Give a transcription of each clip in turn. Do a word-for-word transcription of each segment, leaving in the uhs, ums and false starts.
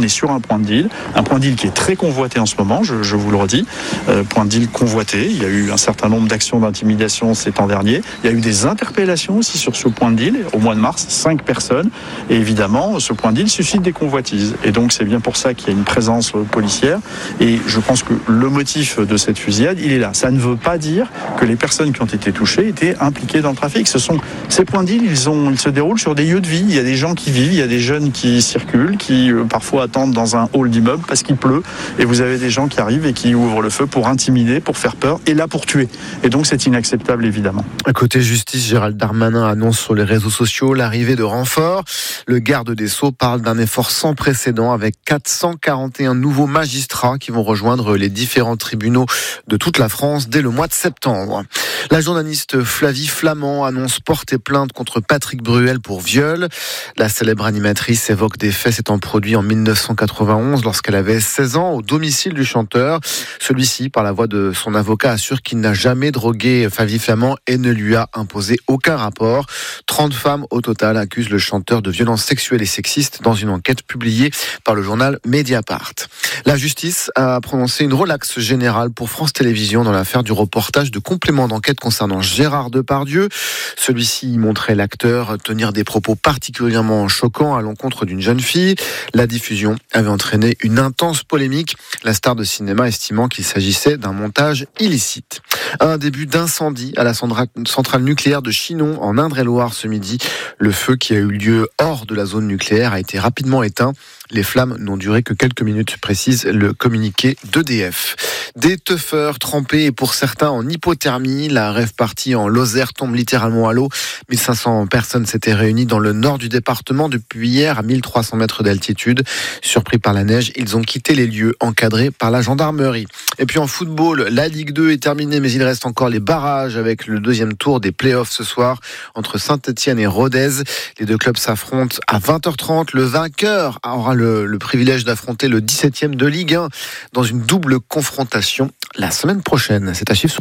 est sur un point de deal, un point de deal qui est très convoité en ce moment, je, je vous le redis, euh, point de deal convoité. Il y a eu un certain nombre d'actions d'intimidation ces temps derniers. Il y a eu des interpellations aussi sur ce point de deal au mois de mars, cinq personnes. Et évidemment, ce point de deal suscite des convoitises. Et donc, c'est bien pour ça qu'il y a une présence policière. Et je pense que le motif de cette fusillade, il est là. Ça ne veut pas dire que les personnes qui ont été touchées étaient impliquées dans le trafic. Ce sont ces points de deal, ils, ont, ils se déroulent sur des lieux de vie. Il y a des gens qui vivent, il y a des jeunes qui circulent, qui euh, parfois attendent dans un hall d'immeuble parce qu'il pleut. Et vous avez des gens qui arrivent et qui ouvrent le feu pour intimider, pour faire peur, et là pour tuer. Et donc, c'est inacceptable, évidemment. À côté justice, Gérald Darmanin annonce sur les réseaux sociaux l'arrivée de renforts. Le garde des Sceaux parle d'un effort sans précédent avec quatre cent quarante et un nouveaux magistrats qui vont rejoindre les différents tribunaux de toute la France dès le mois de septembre. La journaliste Flavie Flament annonce porter plainte contre Patrick Bruel pour viol. La célèbre animatrice évoque des faits s'étant produits en dix-neuf cent quatre-vingt-onze lorsqu'elle avait seize ans au domicile du chanteur. Celui-ci, par la voix de son avocat, assure qu'il n'a jamais drogué Flavie Flament et ne lui a imposé aucun rapport. trente femmes au total accusent le chanteur de violences sexuelles et sexistes dans une enquête publiée par le journal Mediapart. La justice a prononcé une relaxe générale pour France Télévisions dans l'affaire du reportage de complément d'enquête concernant Gérard Depardieu. Celui-ci y montrait l'acteur tenir des propos particulièrement choquants à l'encontre d'une jeune fille. La diffusion avait entraîné une intense polémique, la star de cinéma estimant qu'il s'agissait d'un montage illicite. Un début d'incendie à la centrale nucléaire de Chinon en Indre-et-Loire ce midi. Le feu qui a eu lieu hors de la zone nucléaire a été rapidement éteint. Les flammes n'ont duré que quelques minutes, précise le communiqué d'E D F. Des teufeurs trempés et pour certains en hypothermie. La rave party en Lozère tombe littéralement à l'eau. mille cinq cents personnes s'étaient réunies dans le nord du département depuis hier à mille trois cents mètres d'altitude. Surpris par la neige, ils ont quitté les lieux encadrés par la gendarmerie. Et puis en football, la Ligue deux est terminée, mais il reste encore les barrages avec le deuxième tour des playoffs ce soir entre Saint-Etienne et Rodez. Les deux clubs s'affrontent à vingt heures trente. Le vainqueur aura le, le privilège d'affronter le dix-septième de Ligue un dans une double confrontation la semaine prochaine. C'est à suivre.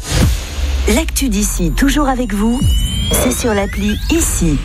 L'actu d'ici, toujours avec vous, c'est sur l'appli Ici.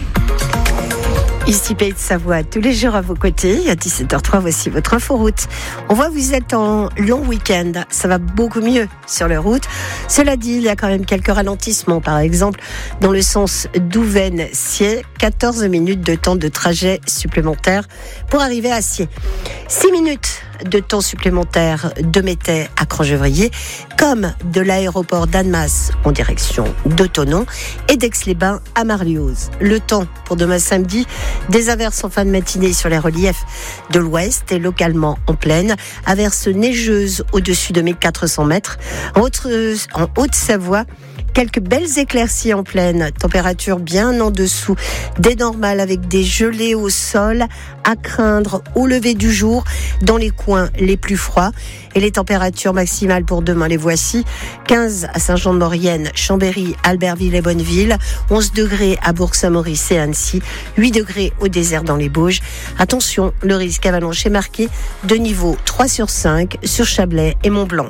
Ici Pays de Savoie, tous les jours à vos côtés. À dix-sept heures trois, voici votre inforoute. On voit que vous êtes en long week-end. Ça va beaucoup mieux sur les routes. Cela dit, il y a quand même quelques ralentissements. Par exemple, dans le sens Douvaine-Siey, quatorze minutes de temps de trajet supplémentaire pour arriver à Siey. six minutes de temps supplémentaire de Métais à Crangevrier, comme de l'aéroport d'Annemasse en direction d'Autonon et d'Aix-les-Bains à Marlioz. Le temps pour demain samedi, des averses en fin de matinée sur les reliefs de l'ouest et localement en plaine, averses neigeuses au-dessus de mille quatre cents mètres. En Haute, en Haute-Savoie, quelques belles éclaircies en plaine, température bien en dessous des normales avec des gelées au sol à craindre au lever du jour dans les coins les plus froids. Et les températures maximales pour demain, les voici. quinze à Saint-Jean-de-Maurienne, Chambéry, Albertville et Bonneville, onze degrés à Bourg-Saint-Maurice et Annecy, huit degrés au désert dans les Bauges. Attention, le risque avalanche est marqué de niveau trois sur cinq sur Chablais et Mont-Blanc.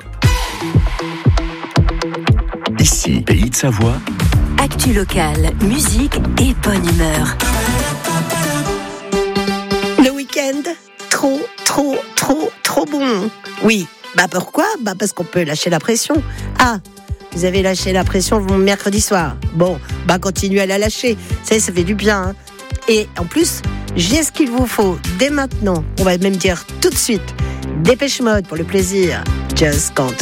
Ici, Pays de Savoie. Actu locale, musique et bonne humeur. Le week-end, trop, trop, trop, trop bon. Oui, bah pourquoi ? Bah parce qu'on peut lâcher la pression. Ah, vous avez lâché la pression mercredi soir. Bon, bah continuez à la lâcher. Ça, ça fait du bien. Hein. Et en plus, j'ai ce qu'il vous faut dès maintenant. On va même dire tout de suite. Dépêche Mode pour le plaisir. Just Can't.